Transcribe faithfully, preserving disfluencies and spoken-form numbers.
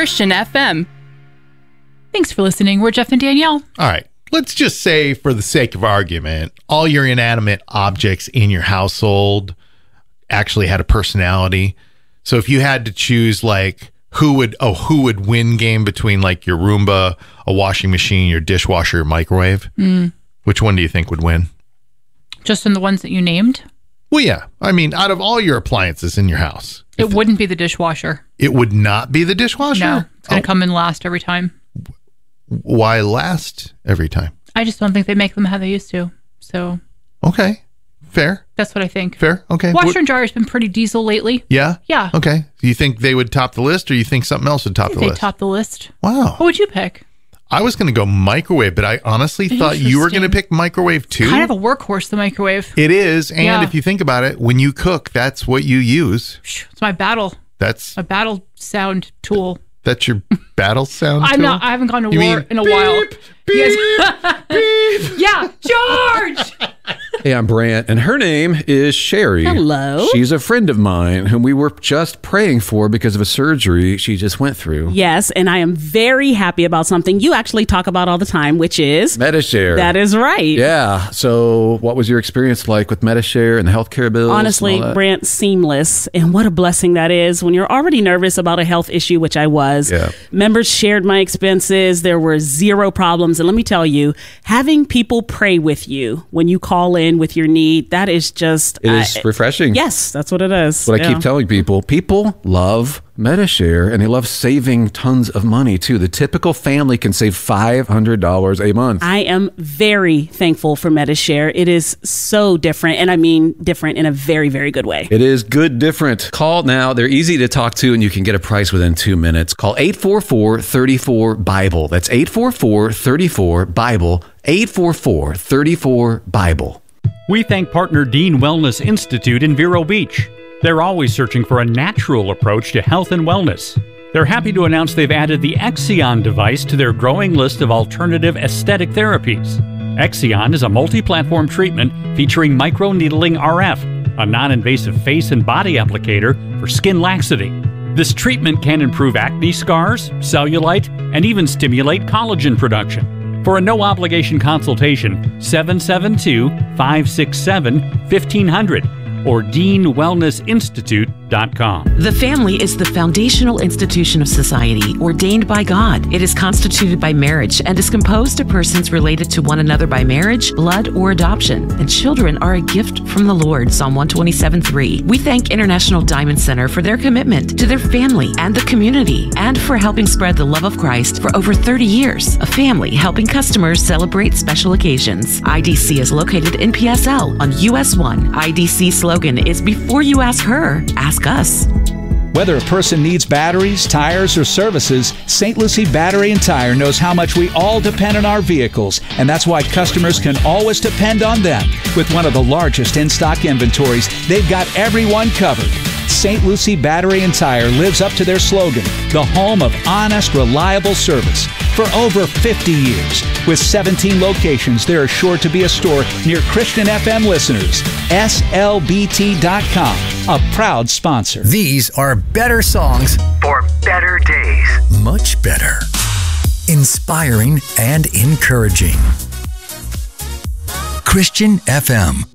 Christian F M. Thanks for listening. We're Jeff and Danielle. All right. Let's just say, for the sake of argument, all your inanimate objects in your household actually had a personality. So if you had to choose, like, who would oh who would win game between, like, your Roomba, a washing machine, your dishwasher, your microwave, mm. which one do you think would win? Just in the ones that you named? Well, yeah. I mean, out of all your appliances in your house. It wouldn't be the dishwasher. It would not be the dishwasher? No. It's going to oh. come in last every time. Why last every time? I just don't think they make them how they used to. So. Okay. Fair. That's what I think. Fair. Okay. Washer what? and dryer has been pretty diesel lately. Yeah? Yeah. Okay. Do you think they would top the list, or you think something else would top the they list? top the list. Wow. What would you pick? I was going to go microwave, but I honestly thought you were going to pick microwave too. Kind of a workhorse, the microwave. It is. And yeah. if you think about it, when you cook, that's what you use. It's my battle. That's my battle sound tool. That's your battle sound I'm tool? not, I haven't gone to you war mean, in a beep, while. Beep, beep. Yeah, George! Hey, I'm Brant, and her name is Sherry. Hello. She's a friend of mine whom we were just praying for because of a surgery she just went through. Yes, and I am very happy about something you actually talk about all the time, which is... Medi-Share. That is right. Yeah. So what was your experience like with Medi-Share and the healthcare bills? Honestly, Brant, seamless. And what a blessing that is when you're already nervous about a health issue, which I was. Yeah. Members shared my expenses. There were zero problems. And let me tell you, having people pray with you when you call in with your need, that is just... It is uh, refreshing. Yes, that's what it is. What yeah. I keep telling people, people love Medi-Share, and they love saving tons of money, too. The typical family can save five hundred dollars a month. I am very thankful for Medi-Share. It is so different, and I mean different in a very, very good way. It is good different. Call now. They're easy to talk to, and you can get a price within two minutes. Call eight four four, three four, BIBLE. That's eight four four, three four, BIBLE. eight four four, three four, BIBLE. We thank partner Dean Wellness Institute in Vero Beach. They're always searching for a natural approach to health and wellness. They're happy to announce they've added the Exion device to their growing list of alternative aesthetic therapies. Exion is a multi-platform treatment featuring microneedling R F, a non-invasive face and body applicator for skin laxity. This treatment can improve acne scars, cellulite, and even stimulate collagen production. For a no-obligation consultation, seven seven two, five six seven, one five zero zero or dean wellness institute dot com. The family is the foundational institution of society ordained by God. It is constituted by marriage and is composed of persons related to one another by marriage, blood, or adoption. And children are a gift from the Lord, Psalm one twenty-seven three. We thank International Diamond Center for their commitment to their family and the community, and for helping spread the love of Christ for over thirty years. A family helping customers celebrate special occasions. I D C is located in P S L on U S one. I D C slogan is before you ask her, ask us. Whether a person needs batteries, tires, or services, Saint Lucie Battery and Tire knows how much we all depend on our vehicles, and that's why customers can always depend on them. With one of the largest in-stock inventories, they've got everyone covered. Saint Lucie Battery and Tire lives up to their slogan, the home of honest, reliable service. For over fifty years, with seventeen locations, there is sure to be a store near Christian F M listeners. S L B T dot com, a proud sponsor. These are better songs for better days. Much better. Inspiring and encouraging. Christian F M.